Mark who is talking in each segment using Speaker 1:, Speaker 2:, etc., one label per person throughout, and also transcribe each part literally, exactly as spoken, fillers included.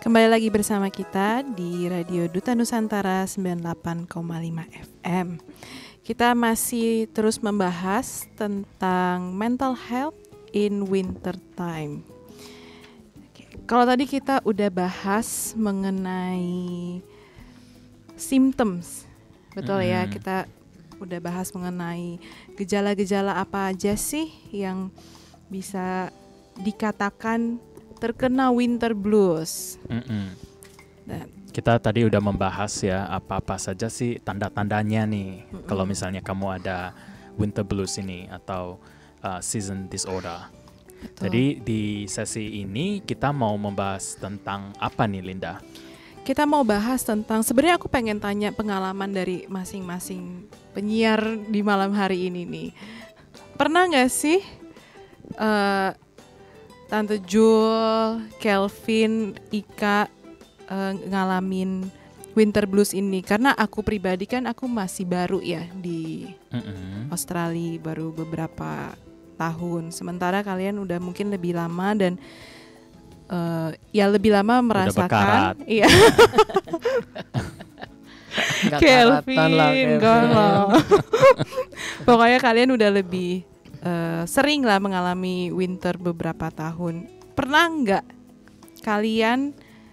Speaker 1: Kembali lagi bersama kita di Radio Duta Nusantara sembilan puluh delapan koma lima F M. Kita masih terus membahas tentang mental health in winter time. Kalau tadi kita udah bahas mengenai symptoms, betul mm-hmm. ya, kita udah bahas mengenai gejala-gejala apa aja sih yang bisa dikatakan terkena winter blues.
Speaker 2: Dan kita tadi udah membahas ya apa-apa saja sih tanda-tandanya nih. Mm-mm. Kalau misalnya kamu ada winter blues ini atau uh, season disorder. Betul. Jadi di sesi ini kita mau membahas tentang apa nih, Linda?
Speaker 1: Kita mau bahas tentang, sebenarnya aku pengen tanya pengalaman dari masing-masing penyiar di malam hari ini nih. Pernah nggak sih uh, Tante Jul, Kelvin, Ika uh, ngalamin winter blues ini? Karena aku pribadi kan aku masih baru ya di mm-hmm. Australia, baru beberapa tahun. Sementara kalian udah mungkin lebih lama dan uh, ya lebih lama merasakan. Iya. Kelvin, enggak lah. Pokoknya kalian udah lebih Uh, sering lah mengalami winter beberapa tahun. Pernah nggak kalian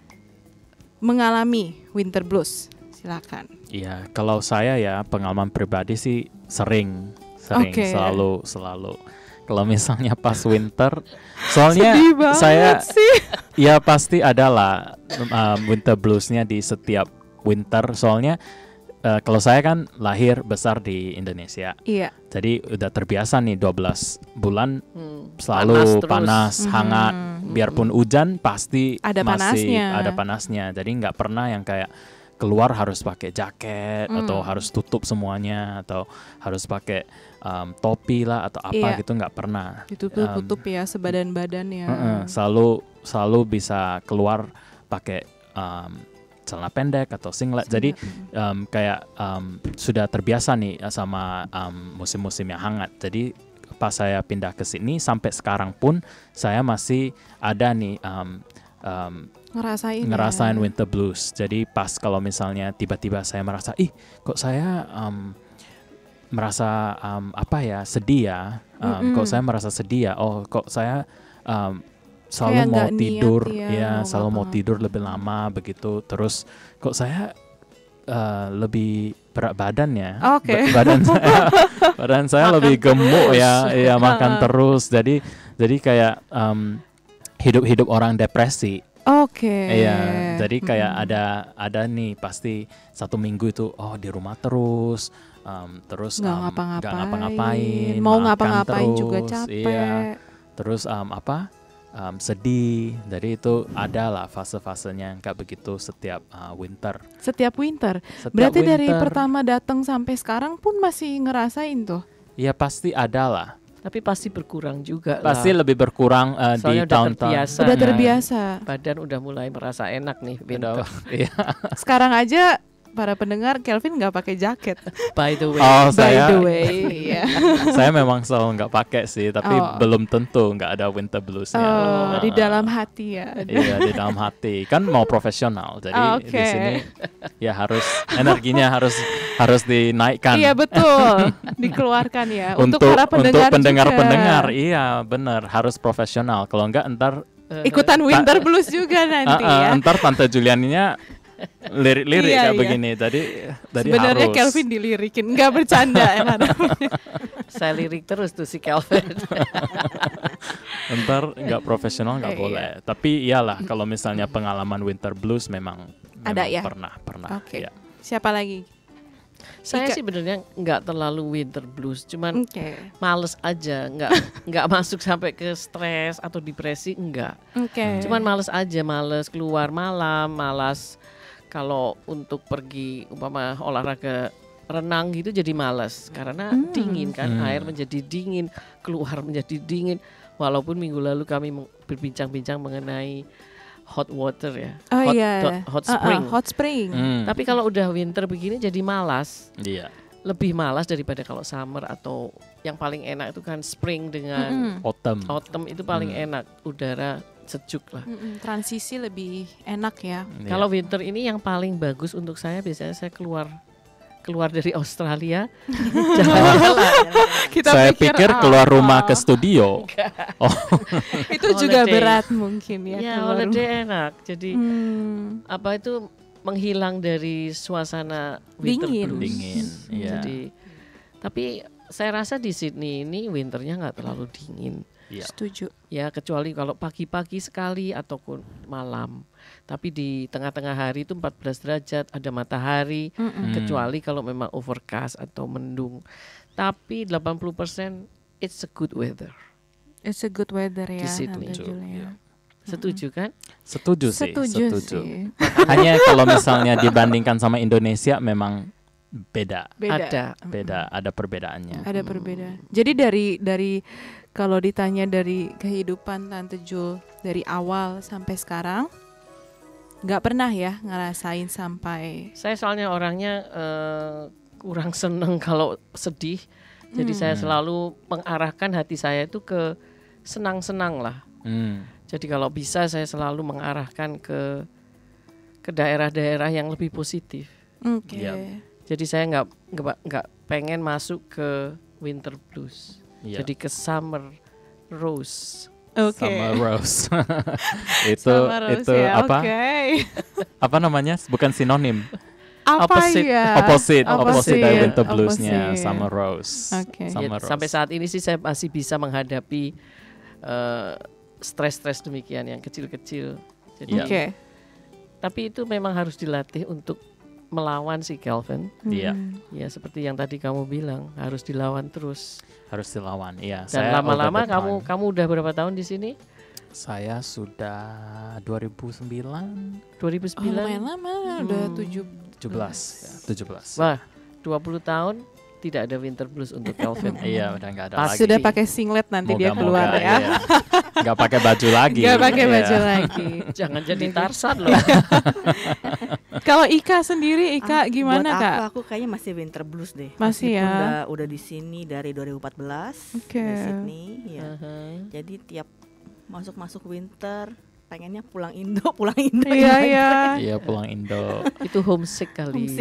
Speaker 1: mengalami winter blues? Silakan.
Speaker 2: Iya, kalau saya ya pengalaman pribadi sih sering, sering okay. selalu, selalu. Kalau misalnya pas winter, soalnya saya,
Speaker 1: sih.
Speaker 2: ya pasti adalah um, winter bluesnya di setiap winter. Soalnya Uh, kalau saya kan lahir besar di Indonesia,
Speaker 1: iya.
Speaker 2: Jadi udah terbiasa nih dua belas bulan hmm. selalu panas, panas mm-hmm. hangat, mm-hmm. biarpun hujan pasti
Speaker 1: ada
Speaker 2: masih
Speaker 1: panasnya.
Speaker 2: ada panasnya. Jadi nggak pernah yang kayak keluar harus pakai jaket mm. atau harus tutup semuanya atau harus pakai um, topi lah atau apa
Speaker 1: iya.
Speaker 2: gitu, nggak pernah.
Speaker 1: Ditutup-tutup um, ya sebadan-badan ya.
Speaker 2: Uh-uh, selalu selalu bisa keluar pakai um, celana pendek atau singlet. Jadi um, kayak um, sudah terbiasa nih sama um, musim-musim yang hangat. Jadi pas saya pindah ke sini sampai sekarang pun saya masih ada nih um, um,
Speaker 1: ngerasain
Speaker 2: ngerasain
Speaker 1: ya.
Speaker 2: winter blues. Jadi pas kalau misalnya tiba-tiba saya merasa ih kok saya um, merasa um, apa ya sedih ya. Um, kok saya merasa sedih ya. Oh kok saya um, selalu kayak mau tidur ya, ya mau selalu mau tidur lebih lama begitu. Terus kok saya uh, lebih berat badan ya.
Speaker 1: Okay.
Speaker 2: Ba- badan saya badan saya lebih gemuk ya, ya makan terus. Jadi jadi kayak um, hidup-hidup orang depresi.
Speaker 1: Oke. Okay.
Speaker 2: Iya, jadi kayak hmm. ada ada nih pasti satu minggu itu oh di rumah terus, um, terus
Speaker 1: nggak
Speaker 2: um,
Speaker 1: ngapa-ngapain,
Speaker 2: nggak ngapa-ngapain,
Speaker 1: mau ngapa-ngapain
Speaker 2: terus,
Speaker 1: juga capek.
Speaker 2: Iya. Terus um, apa? Um, sedih. Jadi itu adalah fase-fasenya kayak begitu setiap uh, winter.
Speaker 1: Setiap winter. Setiap Berarti winter, dari pertama datang sampai sekarang pun masih ngerasain tuh?
Speaker 2: Iya pasti ada lah.
Speaker 3: Tapi pasti berkurang juga
Speaker 2: pasti
Speaker 3: lah.
Speaker 2: lebih berkurang uh, di tahun-tahun.
Speaker 1: Udah terbiasa.
Speaker 3: Badan udah mulai merasa enak nih winter.
Speaker 2: Iya.
Speaker 1: Sekarang aja para pendengar, Kelvin nggak pakai jaket.
Speaker 3: By the way.
Speaker 2: Oh,
Speaker 1: By
Speaker 2: saya,
Speaker 1: the way. Yeah.
Speaker 2: Saya memang selalu nggak pakai sih, tapi
Speaker 1: oh.
Speaker 2: belum tentu nggak ada winter bluesnya.
Speaker 1: Oh, di dalam hati ya.
Speaker 2: Iya, di dalam hati. Kan mau profesional, jadi
Speaker 1: oh, okay.
Speaker 2: di sini ya harus energinya harus harus dinaikkan.
Speaker 1: Iya betul, dikeluarkan ya.
Speaker 2: Untuk,
Speaker 1: untuk para pendengar
Speaker 2: untuk pendengar-pendengar,
Speaker 1: juga.
Speaker 2: Iya benar harus profesional. Kalau nggak entar
Speaker 1: ikutan winter ta- blues juga nanti uh, uh, ya.
Speaker 2: Entar Tante Julianinya lirik-lirik
Speaker 1: iya,
Speaker 2: kayak
Speaker 1: iya.
Speaker 2: begini. Tadi tadi
Speaker 1: sebenarnya
Speaker 2: harus.
Speaker 1: Kelvin dilirikin, nggak bercanda emang.
Speaker 3: Saya lirik terus tuh si Kelvin.
Speaker 2: Ntar nggak profesional nggak
Speaker 1: eh,
Speaker 2: boleh.
Speaker 1: iya.
Speaker 2: Tapi iyalah kalau misalnya pengalaman winter blues memang,
Speaker 1: ada
Speaker 2: memang
Speaker 1: ya.
Speaker 2: Pernah pernah.
Speaker 1: Okay.
Speaker 2: Ya.
Speaker 1: Siapa lagi?
Speaker 3: Saya
Speaker 1: Ika.
Speaker 3: sih benernya nggak terlalu winter blues, cuman
Speaker 1: okay.
Speaker 3: males aja, nggak nggak masuk sampai ke stres atau depresi, enggak.
Speaker 1: Okay.
Speaker 3: Cuman males aja, males keluar malam, malas kalau untuk pergi umpama olahraga renang gitu jadi males karena hmm. dingin kan, hmm. air menjadi dingin, keluar menjadi dingin. Walaupun minggu lalu kami berbincang-bincang mengenai hot water ya,
Speaker 1: oh,
Speaker 3: hot,
Speaker 1: iya.
Speaker 3: hot, hot spring.
Speaker 1: Uh, uh, hot spring.
Speaker 2: Hmm.
Speaker 3: Tapi kalau udah winter begini jadi malas.
Speaker 2: Iya.
Speaker 3: Lebih malas daripada kalau summer atau yang paling enak itu kan spring dengan
Speaker 2: mm-hmm. autumn.
Speaker 3: Autumn itu paling mm. enak, udara sejuk lah.
Speaker 1: Mm-mm, transisi lebih enak ya.
Speaker 2: Iya.
Speaker 3: Kalau winter ini yang paling bagus untuk saya biasanya saya keluar keluar dari Australia.
Speaker 1: Kita
Speaker 2: saya pikir keluar
Speaker 1: apa?
Speaker 2: rumah ke studio. Oh,
Speaker 1: Itu juga
Speaker 3: Holiday.
Speaker 1: berat mungkin ya.
Speaker 3: Ya,
Speaker 1: keluar
Speaker 3: holiday enak. Jadi
Speaker 1: rumah. Hmm.
Speaker 3: apa itu menghilang dari suasana winter
Speaker 1: Dingin.
Speaker 3: blues.
Speaker 2: Dingin, iya.
Speaker 3: Jadi tapi saya rasa di Sydney ini winternya nggak terlalu dingin.
Speaker 2: Iya.
Speaker 1: Setuju.
Speaker 3: Ya kecuali kalau pagi-pagi sekali ataupun malam. Tapi di tengah-tengah hari itu empat belas derajat, ada matahari.
Speaker 1: Mm-mm.
Speaker 3: Kecuali kalau memang overcast atau mendung. Tapi delapan puluh persen it's a good weather.
Speaker 1: It's a good weather ya.
Speaker 3: Di Sydney.
Speaker 1: Tante Julia.
Speaker 3: Setuju kan?
Speaker 2: Setuju sih,
Speaker 1: Setuju,
Speaker 2: setuju.
Speaker 1: sih.
Speaker 2: Hanya kalau misalnya dibandingkan sama Indonesia memang beda,
Speaker 1: Beda.
Speaker 3: Ada.
Speaker 2: beda, ada perbedaannya.
Speaker 1: Ada perbedaan. Jadi dari dari kalau ditanya dari kehidupan Tante Jul dari awal sampai sekarang, nggak pernah ya ngerasain sampai.
Speaker 3: Saya soalnya orangnya eh, kurang seneng kalau sedih. Jadi
Speaker 1: Hmm.
Speaker 3: saya selalu mengarahkan hati saya itu ke senang-senang lah.
Speaker 2: Hmm.
Speaker 3: Jadi kalau bisa saya selalu mengarahkan ke ke daerah-daerah yang lebih positif.
Speaker 1: Oke.
Speaker 2: Iya.
Speaker 3: Jadi saya nggak nggak nggak pengen masuk ke winter blues.
Speaker 2: Iya.
Speaker 3: Jadi ke summer rose.
Speaker 1: Oke.
Speaker 2: Sama Rose. itu
Speaker 1: Sama Rose
Speaker 2: itu
Speaker 1: ya,
Speaker 2: apa?
Speaker 1: oke.
Speaker 2: Apa namanya? Bukan sinonim.
Speaker 1: Apa
Speaker 3: Opposite.
Speaker 1: ya?
Speaker 2: Opposite, opposite dari
Speaker 1: Opposite.
Speaker 2: Winter Blues-nya
Speaker 1: Opposite.
Speaker 2: sama Rose.
Speaker 1: Oke.
Speaker 3: Ya,
Speaker 2: Sama Rose.
Speaker 3: sampai saat ini sih saya masih bisa menghadapi eh, stres-stres demikian yang kecil-kecil. Jadi,
Speaker 1: Oke.
Speaker 3: tapi itu memang harus dilatih untuk melawan si Kelvin.
Speaker 2: Iya.
Speaker 1: Hmm.
Speaker 3: Ya seperti yang tadi kamu bilang harus dilawan terus.
Speaker 2: Harus dilawan. Iya,
Speaker 3: Dan
Speaker 2: saya
Speaker 3: lama-lama
Speaker 2: over the
Speaker 3: kamu
Speaker 2: time.
Speaker 3: kamu udah berapa tahun di sini?
Speaker 2: Saya sudah dua ribu sembilan,
Speaker 3: dua ribu
Speaker 1: Oh,
Speaker 3: sembilan.
Speaker 1: lumayan lama, udah
Speaker 3: Hmm.
Speaker 1: tujuh.
Speaker 2: tujuh belas, ya, tujuh belas.
Speaker 3: Wah, dua puluh tahun tidak ada winter blues untuk Kelvin.
Speaker 2: Iya, udah nggak ada
Speaker 3: Pas
Speaker 2: lagi.
Speaker 1: Sudah pakai singlet nanti dia
Speaker 2: Moga-moga,
Speaker 1: keluar ya.
Speaker 2: iya. Nggak pakai baju lagi.
Speaker 1: Nggak pakai
Speaker 2: Iya.
Speaker 1: baju lagi.
Speaker 3: Jangan jadi Tarsan loh.
Speaker 1: Kalau Ika sendiri, Ika
Speaker 4: Ah,
Speaker 1: gimana
Speaker 4: buat
Speaker 1: Kak?
Speaker 4: Aku, aku kayaknya masih winter blues deh.
Speaker 1: Masih
Speaker 4: Meskipun
Speaker 1: ya?
Speaker 4: Udah, udah di sini dari dua ribu empat belas
Speaker 1: Oke.
Speaker 4: di Sydney. Ya.
Speaker 3: Uh-huh.
Speaker 4: Jadi tiap masuk-masuk winter pengennya pulang Indo, pulang Indo.
Speaker 1: Iya,
Speaker 4: Indo,
Speaker 1: iya.
Speaker 2: Iya, pulang Indo.
Speaker 3: Itu homesick kali.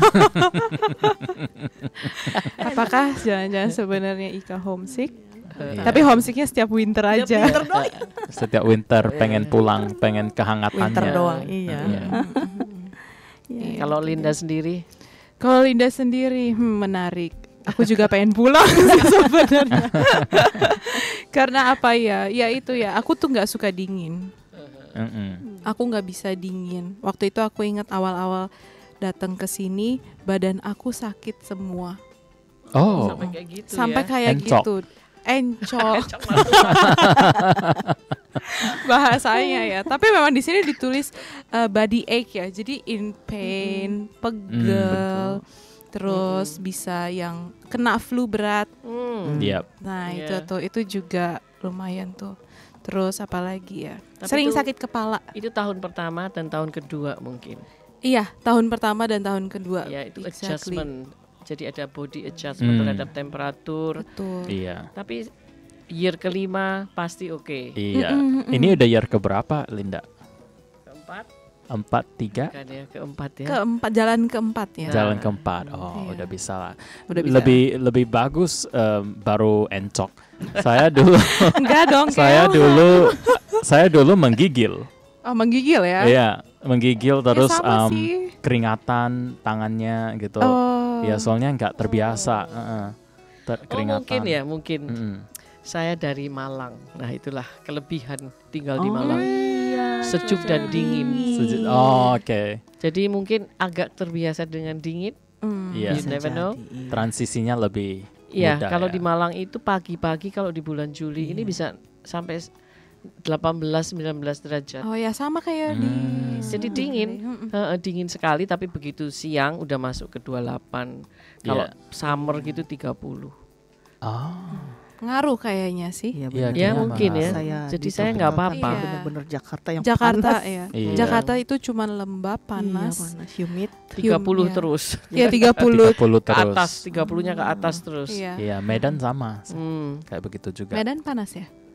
Speaker 1: Apakah jangan-jangan sebenarnya Ika homesick?
Speaker 2: Iya.
Speaker 1: Tapi homesicknya setiap winter
Speaker 4: Tiap
Speaker 1: aja.
Speaker 4: winter doang.
Speaker 2: Setiap winter pengen pulang, pengen kehangatannya.
Speaker 4: Winter doang, iya.
Speaker 2: Iya.
Speaker 1: Iya.
Speaker 3: Kalau Linda sendiri,
Speaker 1: Kalau Linda sendiri, hmm, menarik. Aku juga pengen pulang sih sebenarnya. Karena apa ya? Ya itu ya. Aku tuh nggak suka dingin.
Speaker 2: Mm-mm.
Speaker 1: Aku nggak bisa dingin. Waktu itu aku ingat awal-awal datang ke sini, badan aku sakit semua.
Speaker 2: Oh,
Speaker 3: sampai kayak gitu
Speaker 1: Sampai
Speaker 3: ya.
Speaker 1: kayak
Speaker 2: Encok.
Speaker 1: gitu. Encok. Bahasanya ya. Tapi memang di sini ditulis uh, body ache ya. Jadi in pain, pegel, terus bisa yang kena flu berat.
Speaker 3: Hmm.
Speaker 2: Yep.
Speaker 1: Nah,
Speaker 3: Iya.
Speaker 1: itu tuh itu juga lumayan tuh. Terus apa lagi ya?
Speaker 3: Tapi
Speaker 1: Sering
Speaker 3: itu-
Speaker 1: sakit kepala.
Speaker 3: Itu tahun pertama dan tahun kedua mungkin.
Speaker 1: Iya, tahun pertama dan tahun kedua.
Speaker 3: Ya itu
Speaker 1: Exactly.
Speaker 3: adjustment. Jadi ada body adjustment
Speaker 2: Hmm.
Speaker 3: terhadap temperatur.
Speaker 1: Betul.
Speaker 2: Iya.
Speaker 3: Tapi year kelima pasti oke.
Speaker 2: Iya.
Speaker 1: Mm-mm, mm-mm.
Speaker 2: Ini udah year keberapa, Linda?
Speaker 3: Keempat
Speaker 2: Empat, tiga?
Speaker 3: kan ya, keempat ya.
Speaker 1: Keempat, jalan keempat ya.
Speaker 2: Jalan keempat. Oh,
Speaker 1: Iya.
Speaker 2: udah bisa lah.
Speaker 1: Udah bisa.
Speaker 2: Lebih lebih bagus em, baru encok. Saya dulu
Speaker 1: Enggak dong,
Speaker 2: saya
Speaker 1: Kel.
Speaker 2: dulu saya dulu menggigil.
Speaker 1: Oh, menggigil ya?
Speaker 2: Iya, menggigil terus
Speaker 1: ya, sama
Speaker 2: em,
Speaker 1: sih.
Speaker 2: keringatan tangannya gitu.
Speaker 1: Oh.
Speaker 2: Ya soalnya nggak terbiasa. heeh. Ter-
Speaker 3: Oh
Speaker 2: keringatan.
Speaker 3: mungkin ya, mungkin.
Speaker 2: Mm-mm.
Speaker 3: Saya dari Malang. Nah itulah kelebihan tinggal di
Speaker 2: Oh,
Speaker 3: Malang. Sejuk dan dingin.
Speaker 2: Sejuk- Oh, oke.
Speaker 3: Jadi mungkin agak terbiasa dengan dingin.
Speaker 1: Hmm.
Speaker 2: Iya.
Speaker 3: You never know.
Speaker 2: Transisinya lebih
Speaker 3: Iya,
Speaker 2: mudah
Speaker 3: kalau
Speaker 2: ya.
Speaker 3: di Malang itu pagi-pagi kalau di bulan Juli ini bisa sampai delapan belas sembilan belas derajat.
Speaker 1: Oh ya, sama kayak di
Speaker 2: Hmm.
Speaker 3: Jadi dingin.
Speaker 1: Mm-mm.
Speaker 3: Heeh, dingin sekali tapi begitu siang udah masuk ke dua puluh delapan. Kalau
Speaker 2: Iya.
Speaker 3: summer gitu tiga puluh.
Speaker 2: Oh.
Speaker 1: Ngaruh kayaknya sih.
Speaker 4: Iya,
Speaker 2: Iya,
Speaker 4: benar.
Speaker 3: Ya
Speaker 2: Kenapa?
Speaker 3: mungkin ya.
Speaker 4: Saya
Speaker 3: Jadi
Speaker 4: di
Speaker 3: saya
Speaker 4: Jakarta
Speaker 3: nggak apa-apa.
Speaker 1: Iya.
Speaker 4: Bener-bener Jakarta yang
Speaker 1: Jakarta
Speaker 4: panas.
Speaker 1: ya.
Speaker 2: Iya.
Speaker 1: Jakarta itu cuma lembab, panas.
Speaker 4: Iya, panas, humid.
Speaker 3: tiga puluh
Speaker 1: Iya.
Speaker 3: terus.
Speaker 1: Ya tiga puluh.
Speaker 2: tiga puluh
Speaker 3: Ke
Speaker 2: terus.
Speaker 3: atas, tiga puluhnya ke atas terus.
Speaker 1: Iya.
Speaker 2: Iya, Medan sama.
Speaker 3: Hmm.
Speaker 2: Kayak begitu juga.
Speaker 1: Medan panas ya?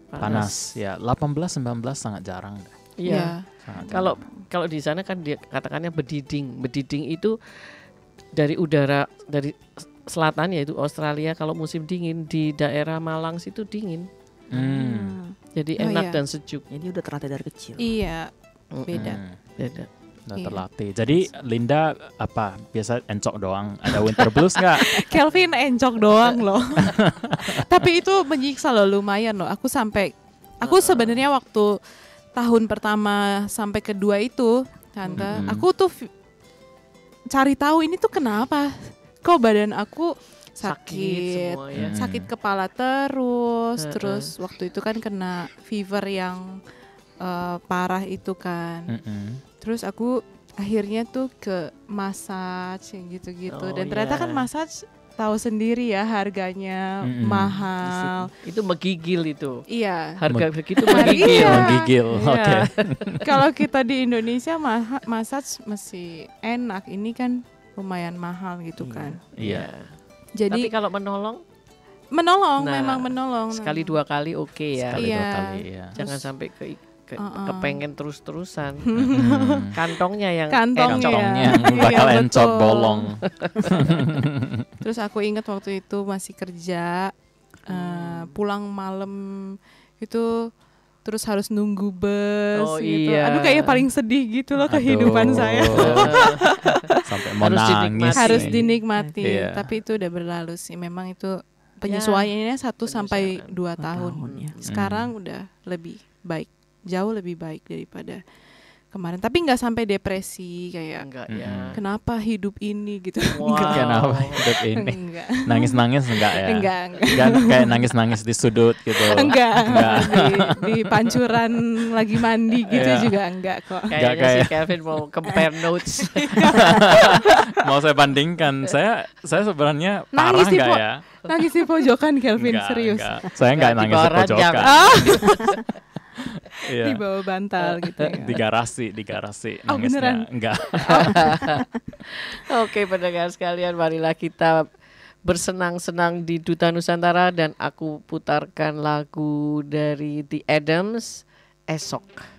Speaker 2: panas. Ya, delapan belas sembilan belas sangat jarang.
Speaker 3: Iya.
Speaker 2: Sangat
Speaker 3: Kalau
Speaker 2: jarang.
Speaker 3: kalau di sana kan dia katakannya bediding. Bediding itu dari udara dari selatan yaitu Australia, kalau musim dingin di daerah Malang situ dingin.
Speaker 2: Hmm.
Speaker 3: Jadi
Speaker 1: Oh,
Speaker 3: enak
Speaker 1: iya.
Speaker 3: dan sejuk.
Speaker 4: Jadi udah terlatih dari kecil.
Speaker 1: Iya,
Speaker 3: Mm-mm.
Speaker 1: beda.
Speaker 2: Hmm.
Speaker 3: Beda.
Speaker 2: Udah
Speaker 1: Iya.
Speaker 2: terlatih. Jadi Linda apa? Biasa encok doang. Ada winter blues nggak?
Speaker 1: Kelvin encok doang loh. Tapi itu menyiksa loh, lumayan loh. Aku sampai, aku sebenarnya waktu tahun pertama sampai kedua itu, tante,
Speaker 2: Mm-mm.
Speaker 1: aku tuh fi- cari tahu ini tuh kenapa. Kok badan aku sakit,
Speaker 3: semua ya.
Speaker 2: Mm.
Speaker 1: sakit kepala terus,
Speaker 3: Heeh.
Speaker 1: terus waktu itu kan kena fever yang eh, parah itu kan.
Speaker 2: Mm-mm.
Speaker 1: Terus aku akhirnya tuh ke massage yang gitu-gitu,
Speaker 3: Oh,
Speaker 1: dan ternyata
Speaker 3: iya.
Speaker 1: kan massage tahu sendiri ya harganya
Speaker 2: Mm-mm.
Speaker 1: mahal.
Speaker 3: Itu menggigil itu.
Speaker 1: Iya.
Speaker 3: Harga
Speaker 2: Meg-
Speaker 3: begitu
Speaker 1: Iya.
Speaker 3: menggigil.
Speaker 2: Menggigil.
Speaker 3: Iya.
Speaker 2: Oke.
Speaker 1: Kalau kita di Indonesia ma- massage masih enak, ini kan lumayan mahal gitu
Speaker 4: Iya.
Speaker 1: kan.
Speaker 2: Iya.
Speaker 1: Jadi
Speaker 3: Tapi kalau menolong
Speaker 1: menolong,
Speaker 3: Nah,
Speaker 1: memang menolong.
Speaker 3: sekali dua kali oke ya.
Speaker 2: Sekali dua
Speaker 1: Iya.
Speaker 2: kali ya.
Speaker 3: Jangan
Speaker 1: Terus-
Speaker 3: sampai ke, ke
Speaker 1: Uh-uh.
Speaker 3: kepengen terus-terusan.
Speaker 2: Mm-mm.
Speaker 3: Kantongnya yang
Speaker 1: Kantong
Speaker 3: encok.
Speaker 2: Kantongnya
Speaker 1: Iya.
Speaker 2: yang bakal
Speaker 1: Iya,
Speaker 2: encok
Speaker 1: betul.
Speaker 2: bolong.
Speaker 1: Terus aku ingat waktu itu masih kerja, eh, pulang malam itu terus harus nunggu bus
Speaker 3: Oh,
Speaker 1: gitu.
Speaker 3: iya.
Speaker 1: Aduh, kayak paling sedih gitu loh kehidupan
Speaker 2: Aduh.
Speaker 1: saya.
Speaker 2: Sampai mau
Speaker 3: Harus
Speaker 2: nangis.
Speaker 3: dinikmati.
Speaker 1: Harus
Speaker 2: nih.
Speaker 1: dinikmati,
Speaker 2: Iya.
Speaker 1: tapi itu udah berlalu sih. Memang itu penyesuaiannya satu sampai
Speaker 3: penyesuaian.
Speaker 1: dua
Speaker 4: Dua
Speaker 1: tahun.
Speaker 4: tahun, ya.
Speaker 1: Sekarang udah lebih baik, jauh lebih baik daripada kemarin. Tapi nggak sampai depresi kayak
Speaker 3: Enggak
Speaker 2: Mm-mm.
Speaker 3: ya.
Speaker 1: kenapa hidup ini gitu.
Speaker 3: Wow.
Speaker 2: Kenapa hidup ini?
Speaker 1: Enggak.
Speaker 2: Nangis-nangis enggak ya?
Speaker 1: Enggak, enggak.
Speaker 2: Enggak kayak nangis-nangis di sudut gitu.
Speaker 1: Enggak,
Speaker 2: Enggak.
Speaker 1: di, di pancuran lagi mandi gitu
Speaker 2: Iya.
Speaker 1: juga enggak kok.
Speaker 3: Kayaknya si
Speaker 2: kayak-
Speaker 3: Kevin mau compare notes.
Speaker 2: Mau saya bandingkan, saya saya sebenarnya parah
Speaker 1: Nangis di
Speaker 2: enggak
Speaker 1: po-
Speaker 2: ya?
Speaker 1: Nangis di pojokan Kelvin,
Speaker 2: Enggak,
Speaker 1: serius.
Speaker 2: enggak. Saya enggak
Speaker 3: Enggak, di
Speaker 2: nangis di
Speaker 3: bawah ranjang.
Speaker 2: pojokan.
Speaker 1: Ah,
Speaker 2: Iya.
Speaker 1: di bawah bantal gitu ya.
Speaker 2: Di garasi, di garasi
Speaker 1: Oh,
Speaker 2: nangisnya.
Speaker 1: beneran?
Speaker 2: Enggak.
Speaker 3: Oke pendengar sekalian, marilah kita bersenang-senang di Duta Nusantara dan aku putarkan lagu dari The Adams, Esok.